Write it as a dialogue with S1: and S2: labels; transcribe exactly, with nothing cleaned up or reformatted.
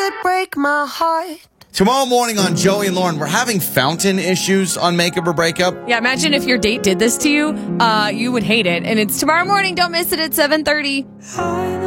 S1: would break my heart.
S2: Tomorrow morning on Joey and Lauren, we're having fountain issues on Makeup or Breakup.
S3: Yeah, imagine if your date did this to you. Uh, you would hate it. And it's tomorrow morning. Don't miss it at seven thirty.